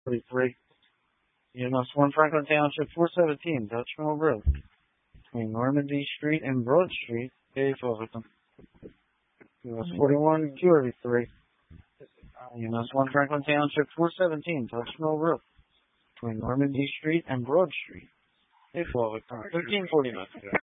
43. EMS 1 Franklin Township 417 Dutch Mill Road between Normandy Street and Broad Street, A Fullerton. EMS 41 QRV3. EMS 1 Franklin Township 417 Dutch Mill Road between Normandy Street and Broad Street, A Fullerton. 1349.